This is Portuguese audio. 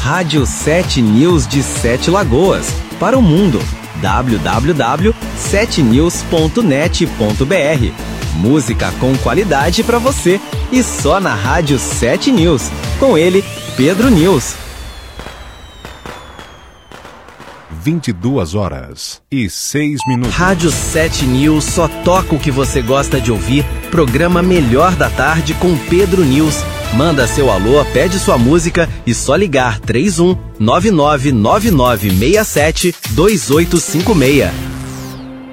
Rádio 7 News de Sete Lagoas, para o mundo. www.7news.net.br. Música com qualidade para você e só na Rádio 7 News. Com ele, Pedro News. 22h06. Rádio 7 News só toca o que você gosta de ouvir. Programa Melhor da Tarde com Pedro News. Manda seu alô, pede sua música e só ligar 31 999967 2856.